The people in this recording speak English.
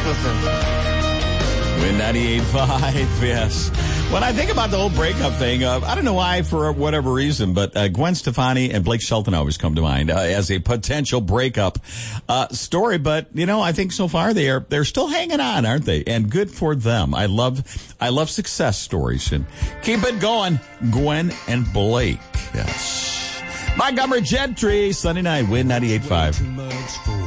Win 98.5, yes. When I think about the whole breakup thing, I don't know why, for whatever reason, but Gwen Stefani and Blake Shelton always come to mind as a potential breakup story. But I think so far they're still hanging on, aren't they? And good for them. I love success stories, and keep it going, Gwen and Blake. Yes. Montgomery Gentry, Sunday night, Win 98.5.